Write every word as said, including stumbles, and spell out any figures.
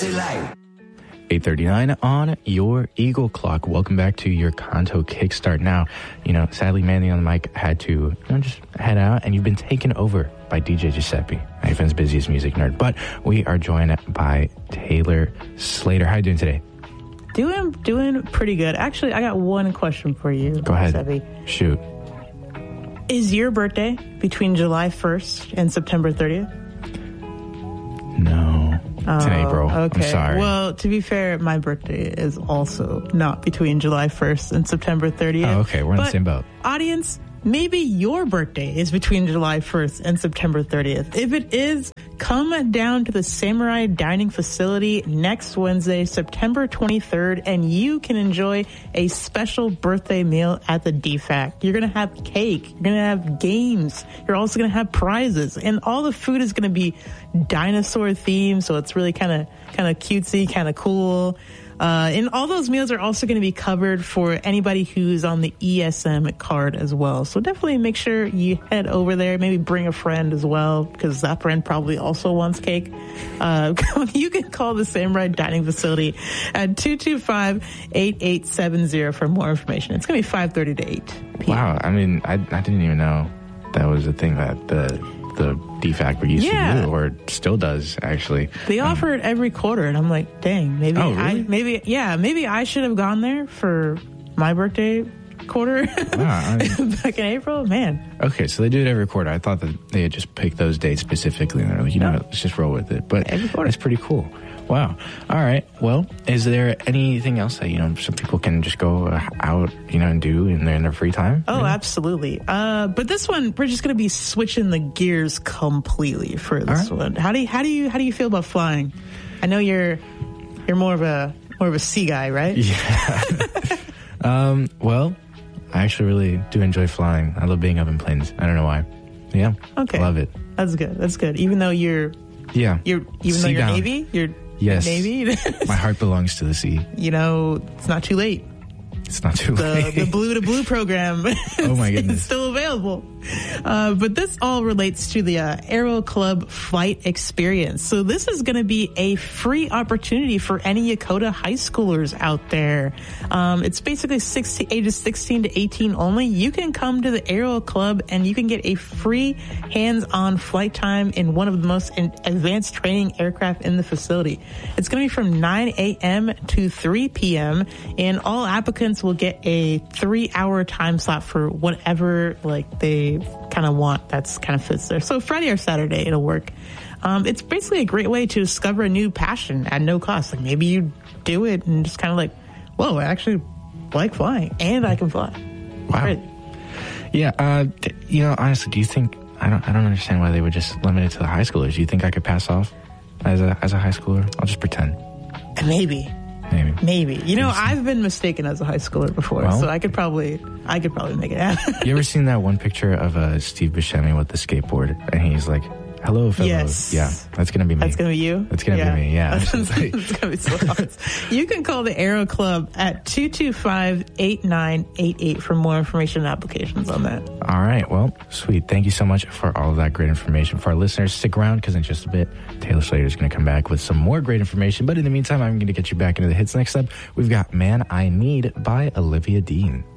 eight thirty-nine on your Eagle Clock. Welcome back to your Kanto Kickstart. Now, you know, sadly, Mandy on the mic had to you know, just head out, and you've been taken over by D J Giuseppe, iPhone's busiest music nerd. But we are joined by Taylor Slater. How are you doing today? Doing doing pretty good. Actually, I got one question for you. Go ahead. Giuseppe. Shoot. Is your birthday between July first and September thirtieth? No. It's in April. Okay. I'm sorry. Well, to be fair, my birthday is also not between July first and September thirtieth. Oh, okay. We're in but the same boat. Audience, maybe your birthday is between July first and September thirtieth. If it is, come down to the Samurai Dining Facility next Wednesday, September twenty-third, and you can enjoy a special birthday meal at the D FAC. You're going to have cake. You're going to have games. You're also going to have prizes. And all the food is going to be dinosaur themed, so it's really kind of kind of cutesy, kind of cool. Uh, and all those meals are also going to be covered for anybody who's on the E S M card as well. So definitely make sure you head over there. Maybe bring a friend as well, because that friend probably also wants cake. Uh, you can call the Samurai Dining Facility at two two five, eight eight seven zero for more information. It's going to be five thirty to eight p.m. Wow. I mean, I, I didn't even know that was a thing that the the D FAC used yeah. to do, or still does, actually. They um, offer it every quarter, and I'm like, dang, maybe oh, really? I, maybe, yeah, maybe I should have gone there for my birthday quarter wow, I mean, back in April, man. Okay, so they do it every quarter. I thought that they had just picked those dates specifically, and they're like, you know, No. let's just roll with it. But Every quarter. it's pretty cool. Wow. All right. Well, is there anything else that, you know, some people can just go uh, out, you know, and do in their, in their free time? Oh, really? absolutely. Uh, but this one, we're just going to be switching the gears completely for this right. one. How do you, how do you, how do you feel about flying? I know you're, you're more of a, more of a sea guy, right? Yeah. um, well, I actually really do enjoy flying. I love being up in planes. I don't know why. Yeah. Okay. Love it. That's good. That's good. Even though you're, Yeah. you're, even Sea though you're bound. Navy, you're Yes. Navy. My heart belongs to the sea. You know, it's not too late. It's not too The, late. the Blue to Blue program Oh my goodness. is still available. Uh, but this all relates to the uh, Aero Club flight experience. So this is going to be a free opportunity for any Yokota high schoolers out there. Um, it's basically sixteen, ages sixteen to eighteen only. You can come to the Aero Club and you can get a free hands-on flight time in one of the most in- advanced training aircraft in the facility. It's going to be from nine a.m. to three p.m. and all applicants will get a three-hour time slot for whatever like they kind of want. That's kind of fits there. So Friday or Saturday, it'll work. Um, it's basically a great way to discover a new passion at no cost. Like maybe you do it and just kind of like, whoa, I actually like flying and I can fly. Wow. Great. Yeah. Uh, d- you know, honestly, do you think I don't? I don't understand why they would just limit it to the high schoolers. Do you think I could pass off as a as a high schooler? I'll just pretend. Maybe. Maybe. Maybe. You know, I've been mistaken as a high schooler before, Well, so I could probably, I could probably make it happen. You ever seen that one picture of uh, Steve Buscemi with the skateboard, and he's like, "Hello, fellows." Yes. Yeah, that's gonna be me. That's gonna be you? That's gonna Yeah. be me. Yeah. It's gonna be so hard. You can call the Aero Club at two two five, eight nine eight eight for more information and applications on that. All right. Well, sweet. Thank you so much for all of that great information. For our listeners, stick around because in just a bit, Taylor Slater is going to come back with some more great information. But in the meantime, I'm going to get you back into the hits. Next up, we've got Man I Need by Olivia Dean.